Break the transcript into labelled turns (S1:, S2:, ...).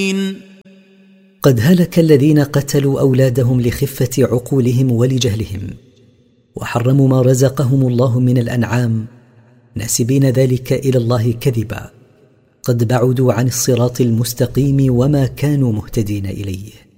S1: قد هلك الذين قتلوا أولادهم لخفة عقولهم ولجهلهم، وحرموا ما رزقهم الله من الأنعام ناسبين ذلك إلى الله كذبا، قد بعدوا عن الصراط المستقيم وما كانوا مهتدين إليه.